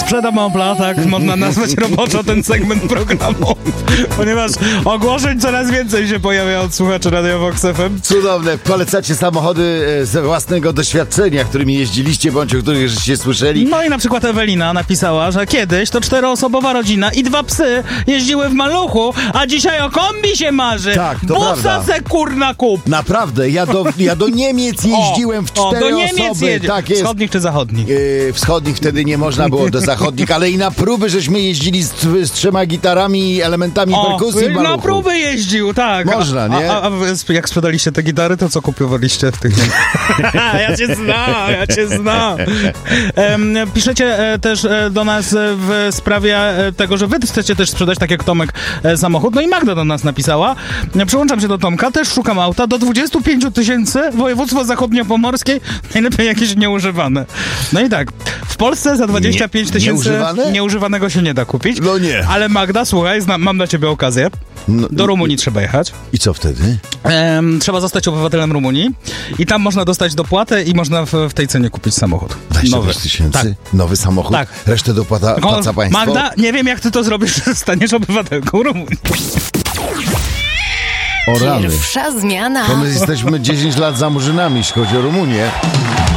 Sprzedam Opla, tak można nazwać roboczo ten segment programu, ponieważ ogłoszeń coraz więcej się pojawia od słuchaczy Radio Vox FM. Cudowne. Polecacie samochody ze własnego doświadczenia, którymi jeździliście, bądź o których żeście słyszeli. No i na przykład Ewelina napisała, że kiedyś to 4-osobowa rodzina i 2 psy jeździły w maluchu, a dzisiaj o kombi się marzy. Tak, to Busa prawda. se kurna kup. Naprawdę, ja do Niemiec jeździłem w 4 do Niemiec osoby. jedzie. Tak jest. Wschodnich czy zachodnich? Wschodnich wtedy nie można było, do zachodnich, ale i na próby żeśmy jeździli z 3 gitarami i elementami perkusji w maluchu. Na próby jeździł, tak. Można, nie? A wy, jak sprzedaliście te gitary, to co kupowaliście w tych... Ja cię znam. Piszecie też do nas w sprawie tego, że wy chcecie też sprzedać, tak jak Tomek, samochód. No i Magda do nas napisała. Przyłączam się do Tomka, też szukam auta. Do 25 000, województwo zachodniopomorskie, najlepiej jakieś nieużywane. No i tak, w Polsce za 25 000 nieużywanego się nie da kupić. No nie. Ale Magda, słuchaj, mam dla ciebie okazję. Do Rumunii trzeba jechać. I co wtedy? Trzeba zostać obywatelem Rumunii i tam można dostać dopłatę i można w tej cenie kupić samochód. 25 000? Tak. Nowy samochód? Tak. Resztę płaca państwo? Magda, nie wiem jak ty to zrobisz, że staniesz obywatelką Rumunii. O rany. Pierwsza zmiana. To my jesteśmy 10 lat za murzynami, jeśli chodzi o Rumunię.